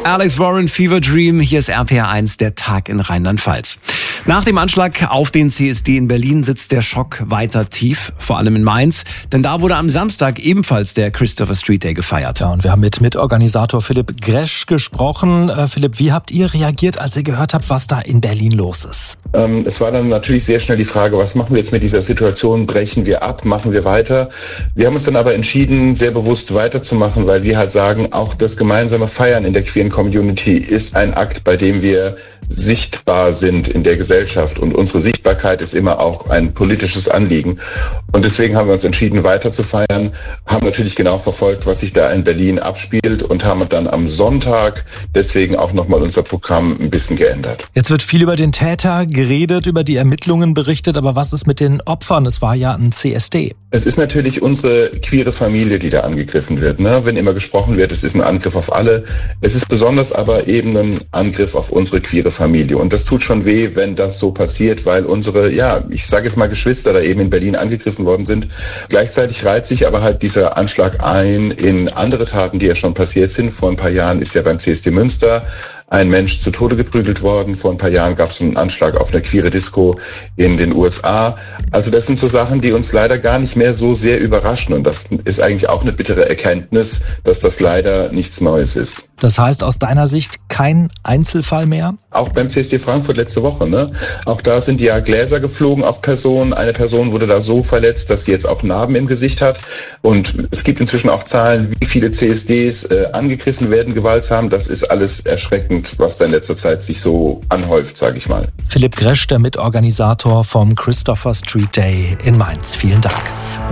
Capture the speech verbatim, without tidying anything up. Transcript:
Alex Warren, Fever Dream, hier ist R P R eins, der Tag in Rheinland-Pfalz. Nach dem Anschlag auf den C S D in Berlin sitzt der Schock weiter tief, vor allem in Mainz. Denn da wurde am Samstag ebenfalls der Christopher Street Day gefeiert. Ja, und wir haben mit Mitorganisator Philipp Gresch gesprochen. Äh, Philipp, wie habt ihr reagiert, als ihr gehört habt, was da in Berlin los ist? Ähm, es war dann natürlich sehr schnell die Frage, was machen wir jetzt mit dieser Situation? Brechen wir ab? Machen wir weiter? Wir haben uns dann aber entschieden, sehr bewusst weiterzumachen, weil wir halt sagen, auch das gemeinsame Feiern in der queeren Community ist ein Akt, bei dem wir sichtbar sind in der Gesellschaft, und unsere Sichtbarkeit ist immer auch ein politisches Anliegen. Und deswegen haben wir uns entschieden, weiter zu feiern, haben natürlich genau verfolgt, was sich da in Berlin abspielt, und haben dann am Sonntag deswegen auch nochmal unser Programm ein bisschen geändert. Jetzt wird viel über den Täter geredet, über die Ermittlungen berichtet, aber was ist mit den Opfern? Es war ja ein C S D. Es ist natürlich unsere queere Familie, die da angegriffen wird. Ne? Wenn immer gesprochen wird, es ist ein Angriff auf alle. Es ist besonders aber eben ein Angriff auf unsere queere Familie. Und das tut schon weh, wenn das so passiert, weil unsere, ja, ich sage jetzt mal Geschwister da eben in Berlin angegriffen worden sind. Gleichzeitig reiht sich aber halt dieser Anschlag ein in andere Taten, die ja schon passiert sind. Vor ein paar Jahren ist ja beim C S D Münster ein Mensch zu Tode geprügelt worden. Vor ein paar Jahren gab es einen Anschlag auf eine queere Disco in den U S A. Also das sind so Sachen, die uns leider gar nicht mehr so sehr überraschen. Und das ist eigentlich auch eine bittere Erkenntnis, dass das leider nichts Neues ist. Das heißt aus deiner Sicht kein Einzelfall mehr? Auch beim C S D Frankfurt letzte Woche, ne? Auch da sind ja Gläser geflogen auf Personen. Eine Person wurde da so verletzt, dass sie jetzt auch Narben im Gesicht hat. Und es gibt inzwischen auch Zahlen, wie viele C S Ds äh, angegriffen werden, gewaltsam. Das ist alles erschreckend, was da in letzter Zeit sich so anhäuft, sage ich mal. Philipp Gresch, der Mitorganisator vom Christopher Street Day in Mainz. Vielen Dank.